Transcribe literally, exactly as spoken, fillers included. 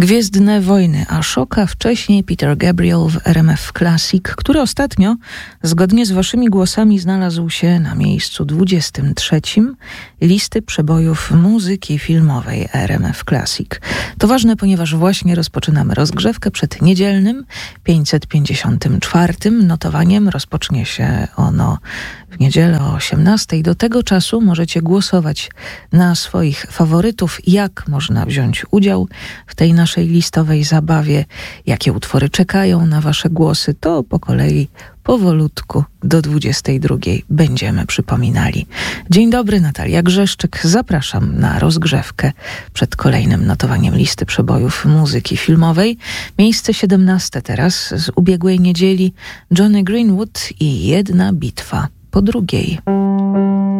Gwiezdne Wojny Ashoka, wcześniej Peter Gabriel w R M F Classic, który ostatnio, zgodnie z waszymi głosami, znalazł się na miejscu dwudziestym trzecim listy przebojów muzyki filmowej R M F Classic. To ważne, ponieważ właśnie rozpoczynamy rozgrzewkę przed niedzielnym pięćset pięćdziesiątym czwartym notowaniem. Rozpocznie się ono w niedzielę o osiemnastej. Do tego czasu możecie głosować na swoich faworytów. Jak można wziąć udział w tej naszej listowej zabawie? Jakie utwory czekają na wasze głosy? To po kolei powolutku do dwudziestej drugiej będziemy przypominali. Dzień dobry, Natalia Grzeszczyk. Zapraszam na rozgrzewkę przed kolejnym notowaniem listy przebojów muzyki filmowej. Miejsce siedemnaste teraz z ubiegłej niedzieli. Johnny Greenwood i Jedna bitwa po drugiej.